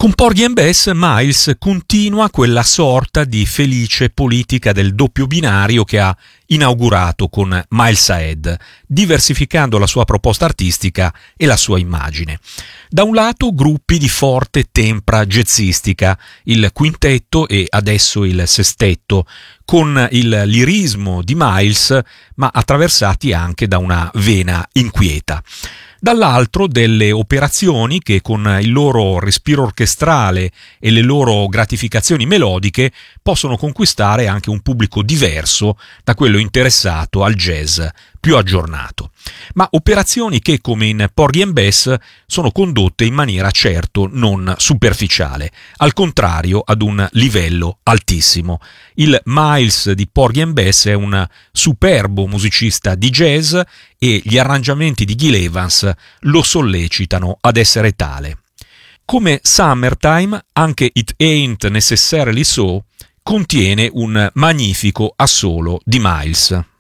Con Porgy and Bess, Miles continua quella sorta di felice politica del doppio binario che ha inaugurato con Miles Ahead, diversificando la sua proposta artistica e la sua immagine. Da un lato gruppi di forte tempra jazzistica, il quintetto e adesso il sestetto, con il lirismo di Miles, ma attraversati anche da una vena inquieta. Dall'altro delle operazioni che con il loro respiro orchestrale e le loro gratificazioni melodiche possono conquistare anche un pubblico diverso da quello interessato al jazz più aggiornato. Ma operazioni che, come in Porgy and Bess, sono condotte in maniera certo non superficiale, al contrario ad un livello altissimo. Il Miles di Porgy and Bess è un superbo musicista di jazz e gli arrangiamenti di Gil Evans lo sollecitano ad essere tale. Come Summertime, anche It Ain't Necessarily So contiene un magnifico assolo di Miles.